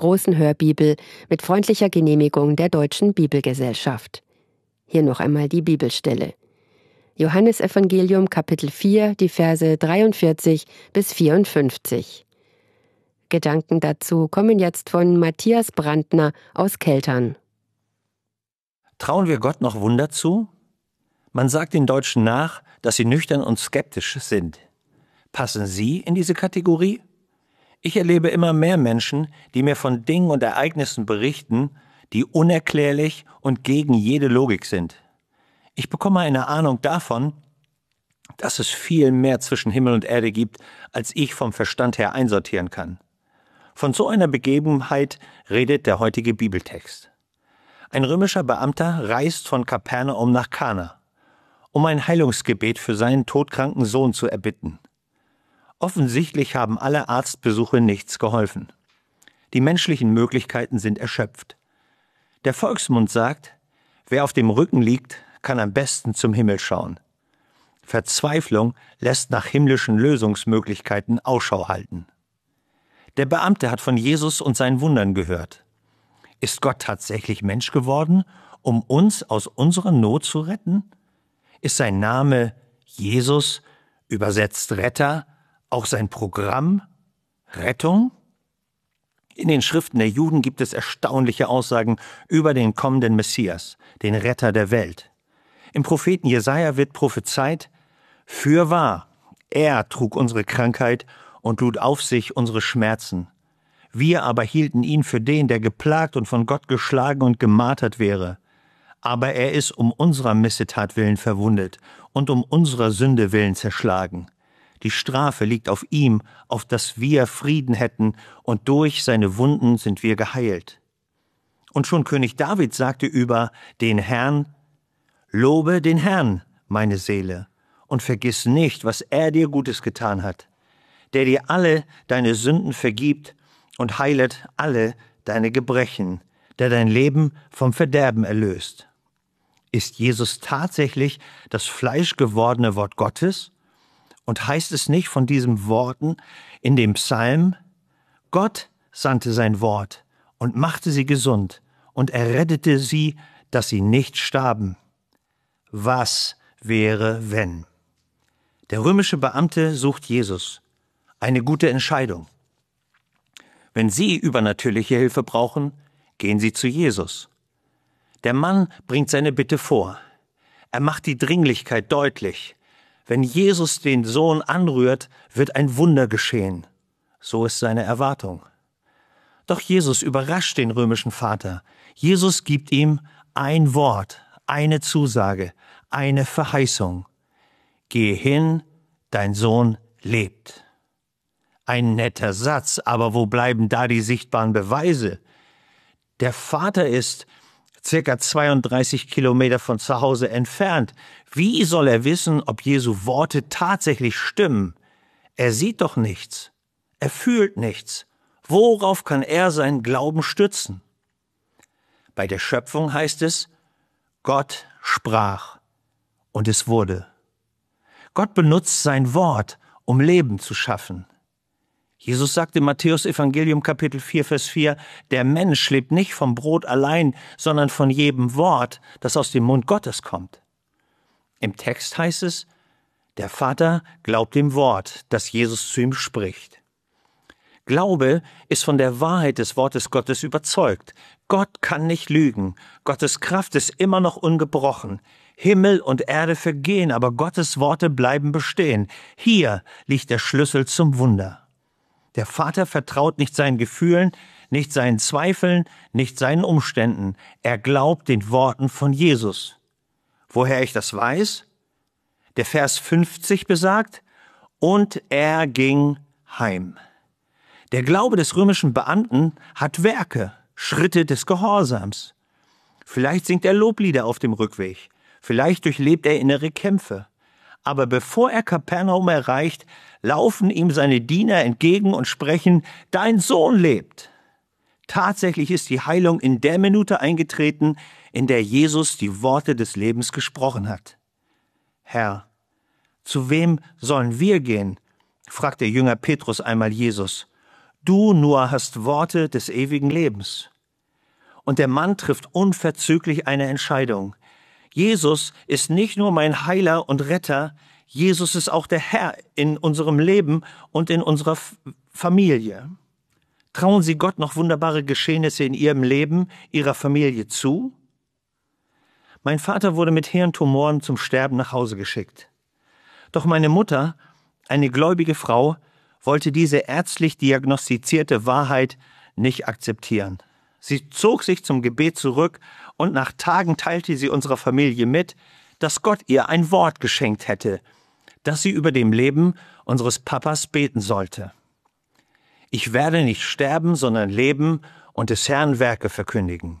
großen Hörbibel mit freundlicher Genehmigung der Deutschen Bibelgesellschaft. Hier noch einmal die Bibelstelle. Johannesevangelium Kapitel 4, die Verse 43 bis 54. Gedanken dazu kommen jetzt von Matthias Brandner aus Keltern. Trauen wir Gott noch Wunder zu? Man sagt den Deutschen nach, dass sie nüchtern und skeptisch sind. Passen Sie in diese Kategorie? Ich erlebe immer mehr Menschen, die mir von Dingen und Ereignissen berichten, die unerklärlich und gegen jede Logik sind. Ich bekomme eine Ahnung davon, dass es viel mehr zwischen Himmel und Erde gibt, als ich vom Verstand her einsortieren kann. Von so einer Begebenheit redet der heutige Bibeltext. Ein römischer Beamter reist von Kapernaum nach Kana, um ein Heilungsgebet für seinen todkranken Sohn zu erbitten. Offensichtlich haben alle Arztbesuche nichts geholfen. Die menschlichen Möglichkeiten sind erschöpft. Der Volksmund sagt, wer auf dem Rücken liegt, kann am besten zum Himmel schauen. Verzweiflung lässt nach himmlischen Lösungsmöglichkeiten Ausschau halten. Der Beamte hat von Jesus und seinen Wundern gehört. Ist Gott tatsächlich Mensch geworden, um uns aus unserer Not zu retten? Ist sein Name Jesus, übersetzt Retter, auch sein Programm Rettung? In den Schriften der Juden gibt es erstaunliche Aussagen über den kommenden Messias, den Retter der Welt. Im Propheten Jesaja wird prophezeit: Fürwahr, er trug unsere Krankheit und lud auf sich unsere Schmerzen. Wir aber hielten ihn für den, der geplagt und von Gott geschlagen und gemartert wäre. Aber er ist um unserer Missetat willen verwundet und um unserer Sünde willen zerschlagen. Die Strafe liegt auf ihm, auf dass wir Frieden hätten, und durch seine Wunden sind wir geheilt. Und schon König David sagte über den Herrn: Lobe den Herrn, meine Seele, und vergiss nicht, was er dir Gutes getan hat, der dir alle deine Sünden vergibt und heilet alle deine Gebrechen, der dein Leben vom Verderben erlöst. Ist Jesus tatsächlich das fleischgewordene Wort Gottes? Und heißt es nicht von diesen Worten in dem Psalm: Gott sandte sein Wort und machte sie gesund und errettete sie, dass sie nicht starben? Was wäre, wenn? Der römische Beamte sucht Jesus. Eine gute Entscheidung. Wenn Sie übernatürliche Hilfe brauchen, gehen Sie zu Jesus. Der Mann bringt seine Bitte vor. Er macht die Dringlichkeit deutlich. Wenn Jesus den Sohn anrührt, wird ein Wunder geschehen. So ist seine Erwartung. Doch Jesus überrascht den römischen Vater. Jesus gibt ihm ein Wort, eine Zusage, eine Verheißung. Geh hin, dein Sohn lebt. Ein netter Satz, aber wo bleiben da die sichtbaren Beweise? Der Vater ist circa 32 Kilometer von zu Hause entfernt. Wie soll er wissen, ob Jesu Worte tatsächlich stimmen? Er sieht doch nichts. Er fühlt nichts. Worauf kann er seinen Glauben stützen? Bei der Schöpfung heißt es: Gott sprach und es wurde. Gott benutzt sein Wort, um Leben zu schaffen. Jesus sagt im Matthäus-Evangelium Kapitel 4, Vers 4, der Mensch lebt nicht vom Brot allein, sondern von jedem Wort, das aus dem Mund Gottes kommt. Im Text heißt es, der Vater glaubt dem Wort, das Jesus zu ihm spricht. Glaube ist von der Wahrheit des Wortes Gottes überzeugt. Gott kann nicht lügen. Gottes Kraft ist immer noch ungebrochen. Himmel und Erde vergehen, aber Gottes Worte bleiben bestehen. Hier liegt der Schlüssel zum Wunder. Der Vater vertraut nicht seinen Gefühlen, nicht seinen Zweifeln, nicht seinen Umständen. Er glaubt den Worten von Jesus. Woher ich das weiß? Der Vers 50 besagt: Und er ging heim. Der Glaube des römischen Beamten hat Werke, Schritte des Gehorsams. Vielleicht singt er Loblieder auf dem Rückweg. Vielleicht durchlebt er innere Kämpfe. Aber bevor er Kapernaum erreicht, laufen ihm seine Diener entgegen und sprechen: Dein Sohn lebt. Tatsächlich ist die Heilung in der Minute eingetreten, in der Jesus die Worte des Lebens gesprochen hat. Herr, zu wem sollen wir gehen? Fragt der Jünger Petrus einmal Jesus. Du nur hast Worte des ewigen Lebens. Und der Mann trifft unverzüglich eine Entscheidung. Jesus ist nicht nur mein Heiler und Retter, Jesus ist auch der Herr in unserem Leben und in unserer Familie. Trauen Sie Gott noch wunderbare Geschehnisse in Ihrem Leben, Ihrer Familie zu? Mein Vater wurde mit Hirntumoren zum Sterben nach Hause geschickt. Doch meine Mutter, eine gläubige Frau, wollte diese ärztlich diagnostizierte Wahrheit nicht akzeptieren. Sie zog sich zum Gebet zurück und nach Tagen teilte sie unserer Familie mit, dass Gott ihr ein Wort geschenkt hätte, dass sie über dem Leben unseres Papas beten sollte. Ich werde nicht sterben, sondern leben und des Herrn Werke verkündigen.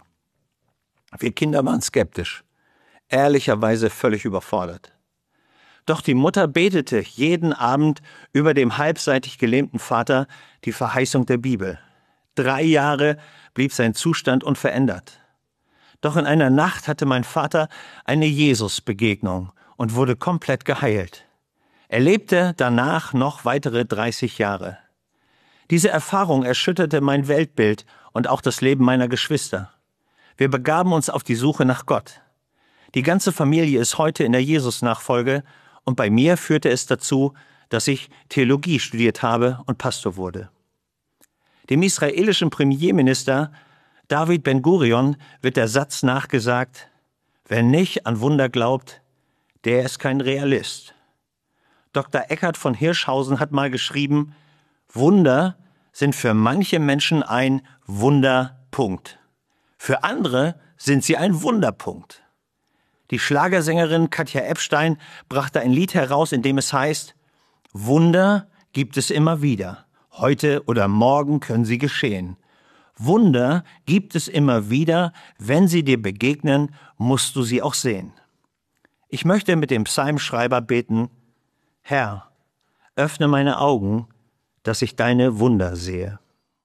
Wir Kinder waren skeptisch, ehrlicherweise völlig überfordert. Doch die Mutter betete jeden Abend über dem halbseitig gelähmten Vater die Verheißung der Bibel. 3 Jahre blieb sein Zustand unverändert. Doch in einer Nacht hatte mein Vater eine Jesus-Begegnung und wurde komplett geheilt. Er lebte danach noch weitere 30 Jahre. Diese Erfahrung erschütterte mein Weltbild und auch das Leben meiner Geschwister. Wir begaben uns auf die Suche nach Gott. Die ganze Familie ist heute in der Jesus-Nachfolge und bei mir führte es dazu, dass ich Theologie studiert habe und Pastor wurde. Dem israelischen Premierminister David Ben-Gurion wird der Satz nachgesagt: Wer nicht an Wunder glaubt, der ist kein Realist. Dr. Eckhard von Hirschhausen hat mal geschrieben: Wunder sind für manche Menschen ein Wunderpunkt. Für andere sind sie ein Wunderpunkt. Die Schlagersängerin Katja Epstein brachte ein Lied heraus, in dem es heißt: Wunder gibt es immer wieder. Heute oder morgen können sie geschehen. Wunder gibt es immer wieder. Wenn sie dir begegnen, musst du sie auch sehen. Ich möchte mit dem Psalmschreiber beten: Herr, öffne meine Augen, dass ich deine Wunder sehe.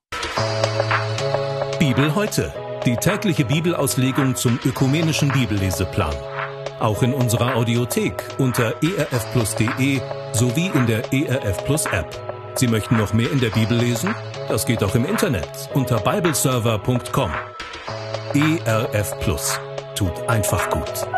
Bibel heute. Die tägliche Bibelauslegung zum ökumenischen Bibelleseplan. Auch in unserer Audiothek unter erfplus.de sowie in der ERF Plus App. Sie möchten noch mehr in der Bibel lesen? Das geht auch im Internet unter bibleserver.com. ERF Plus tut einfach gut.